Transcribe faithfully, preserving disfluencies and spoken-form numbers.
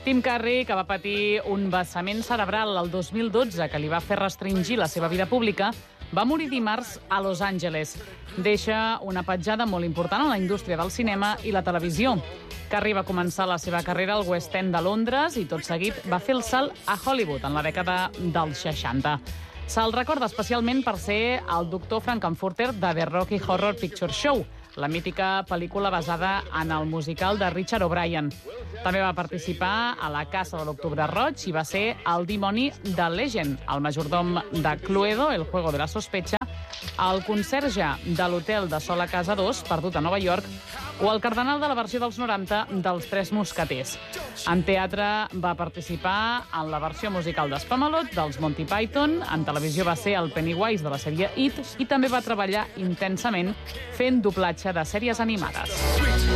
Tim Curry, que va patir un vessament cerebral el dos mil dotze que li va fer restringir la seva vida pública, va morir dimarts a Los Angeles. Deixa una petjada molt important en la indústria del cinema i la televisió. Curry va començar la seva carrera al West End de Londres i tot seguit va fer el salt a Hollywood en la dècada dels seixanta. Se'l recorda especialment per ser el doctor Frankenfurter de The Rocky Horror Picture Show, la mítica pel·lícula basada en el musical de Richard O'Brien. També va participar a La Casa de l'Octubre Roig i va ser el dimoni de Legend, el majordom de Cluedo, El juego de la sospecha, el conserge de l'hotel de Sol a Casa dos, perdut a Nova York, o el cardenal de la versió dels noranta dels Tres Mosqueters. En teatre va participar en la versió musical d'Espamalot, dels Monty Python, en televisió va ser el Pennywise de la sèrie It i també va treballar intensament fent doblatge de sèries animades.